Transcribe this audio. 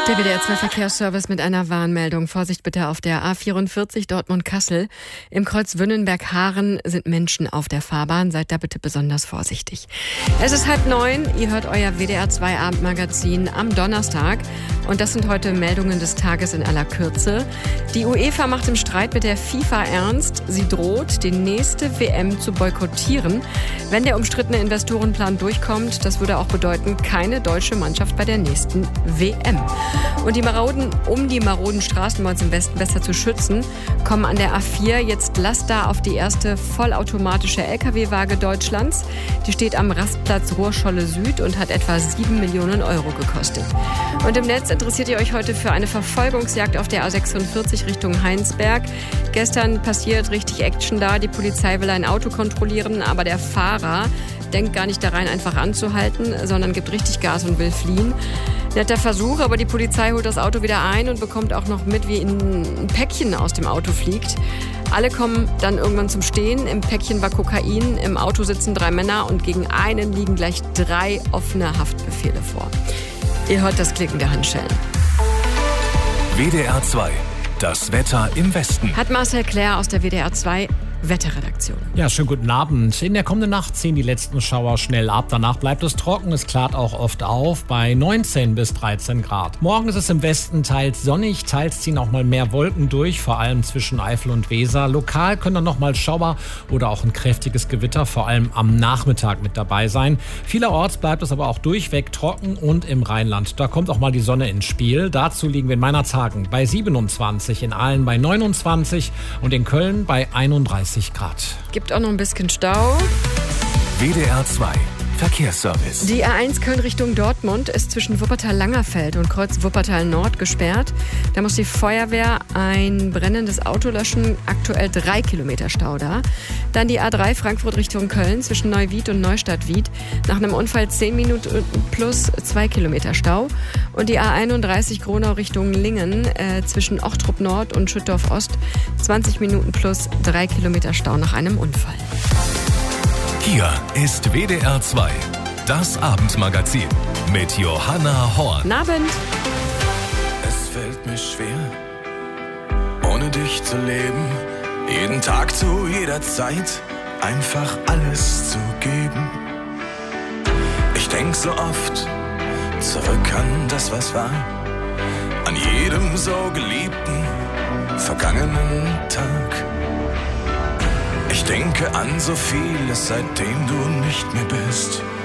Der WDR 2 Verkehrsservice mit einer Warnmeldung. Vorsicht bitte auf der A44 Dortmund-Kassel. Im Kreuz Wünnenberg-Haaren sind Menschen auf der Fahrbahn. Seid da bitte besonders vorsichtig. Es ist 8:30. Ihr hört euer WDR 2 Abendmagazin am Donnerstag. Und das sind heute Meldungen des Tages in aller Kürze. Die UEFA macht im Streit mit der FIFA ernst. Sie droht, die nächste WM zu boykottieren. Wenn der umstrittene Investorenplan durchkommt, das würde auch bedeuten, keine deutsche Mannschaft bei der nächsten WM. Und um die maroden Straßen bei uns im Westen besser zu schützen, kommen an der A4 jetzt Laster auf die erste vollautomatische Lkw-Waage Deutschlands. Die steht am Rastplatz Ruhrscholle Süd und hat etwa 7 Millionen Euro gekostet. Und im Netz interessiert ihr euch heute für eine Verfolgungsjagd auf der A46 Richtung Heinsberg. Gestern passiert richtig Action da. Die Polizei will ein Auto kontrollieren, aber der Fahrer denkt gar nicht da rein, einfach anzuhalten, sondern gibt richtig Gas und will fliehen. Netter Versuch, aber die Polizei holt das Auto wieder ein und bekommt auch noch mit, wie ein Päckchen aus dem Auto fliegt. Alle kommen dann irgendwann zum Stehen. Im Päckchen war Kokain, im Auto sitzen 3 Männer und gegen einen liegen gleich 3 offene Haftbefehle vor. Ihr hört das Klicken der Handschellen. WDR 2, das Wetter im Westen. Hat Marcel Claire aus der WDR 2 Wetterredaktion. Ja, schönen guten Abend. In der kommenden Nacht ziehen die letzten Schauer schnell ab. Danach bleibt es trocken. Es klart auch oft auf bei 19 bis 13 Grad. Morgen ist es im Westen teils sonnig, teils ziehen auch mal mehr Wolken durch, vor allem zwischen Eifel und Weser. Lokal können dann noch mal Schauer oder auch ein kräftiges Gewitter, vor allem am Nachmittag mit dabei sein. Vielerorts bleibt es aber auch durchweg trocken und im Rheinland. Da kommt auch mal die Sonne ins Spiel. Dazu liegen wir in Meinerzhagen bei 27, in Aalen bei 29 und in Köln bei 31 Grad. Gibt auch noch ein bisschen Stau. WDR 2 Verkehrsservice. Die A1 Köln Richtung Dortmund ist zwischen Wuppertal-Langerfeld und Kreuz Wuppertal-Nord gesperrt. Da muss die Feuerwehr ein brennendes Auto löschen. Aktuell 3 Kilometer Stau da. Dann die A3 Frankfurt Richtung Köln zwischen Neuwied und Neustadt-Wied. Nach einem Unfall 10 Minuten plus 2 Kilometer Stau. Und die A31 Gronau Richtung Lingen zwischen Ochtrup Nord und Schüttorf Ost 20 Minuten plus 3 Kilometer Stau nach einem Unfall. Hier ist WDR 2, das Abendmagazin mit Johanna Horn. Guten Abend. Es fällt mir schwer, ohne dich zu leben, jeden Tag zu jeder Zeit einfach alles zu geben. Ich denk so oft zurück an das, was war, an jedem so geliebten, vergangenen Tag. Ich denke an so vieles, seitdem du nicht mehr bist.